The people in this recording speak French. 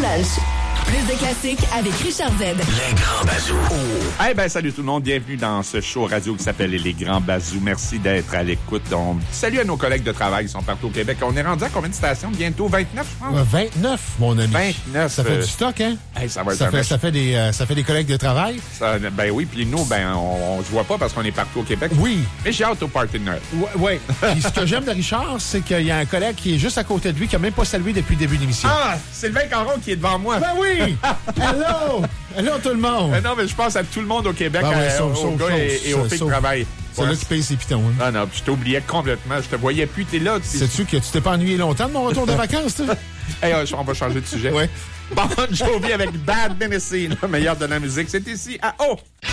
Lunch. Plus de classiques avec Richard Z. Les Grands Bazous. Oh. Eh bien, salut tout le monde. Bienvenue dans ce show radio qui s'appelle Les Grands Bazous. Merci d'être à l'écoute. Salut à nos collègues de travail qui sont partout au Québec. On est rendu à combien de stations? Bientôt 29, je pense? 29, mon ami. 29. Ça fait du stock, hein? Hey, ça fait des collègues de travail? Ben oui, puis nous, on se voit pas parce qu'on est partout au Québec. Oui. Mais j'ai hâte au party de Noël. Oui. Puis ce que j'aime de Richard, c'est qu'il y a un collègue qui est juste à côté de lui qui n'a même pas salué depuis le début de l'émission. Ah! Sylvain Caron qui est devant moi. Ben oui! Hello! Hello tout le monde! Non, mais je pense à tout le monde au Québec, aux gars et aux filles qui travaillent. C'est là qui paye ses pitons. Hein? Non, puis je t'oubliais complètement. Je te voyais plus, t'es là. Sais-tu que tu t'es pas ennuyé longtemps de mon retour de vacances, toi? Hey, on va changer de sujet. Ouais. Bon Jovi avec Bad Tennessee, le meilleur de la musique. C'est ici à O.